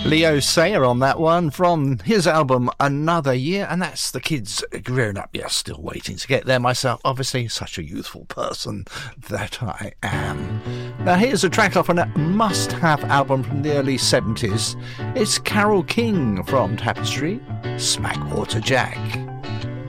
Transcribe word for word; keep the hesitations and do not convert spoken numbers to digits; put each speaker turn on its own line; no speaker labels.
Leo Sayer on that one from his album Another Year, and that's the kids grown up. Yeah, still waiting to get there myself. Obviously, such a youthful person that I am. Now, here's a track off a must-have album from the early seventies. It's Carole King from Tapestry, Smackwater Jack.